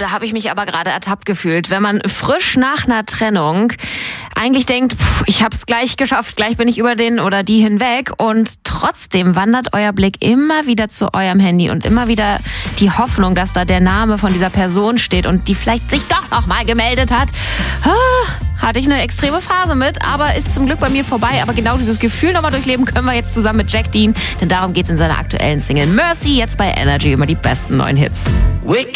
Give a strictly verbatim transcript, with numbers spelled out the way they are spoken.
da habe ich mich aber gerade ertappt gefühlt. Wenn man frisch nach einer Trennung eigentlich denkt, pff, ich habe es gleich geschafft, gleich bin ich über den oder die hinweg und trotzdem wandert euer Blick immer wieder zu eurem Handy und immer wieder die Hoffnung, dass da der Name von dieser Person steht und die vielleicht sich doch noch mal gemeldet hat. Hatte ich eine extreme Phase mit, aber ist zum Glück bei mir vorbei. Aber genau dieses Gefühl nochmal durchleben können wir jetzt zusammen mit Jack Dean, denn darum geht's in seiner aktuellen Single Mercy, jetzt bei Energy, immer die besten neuen Hits.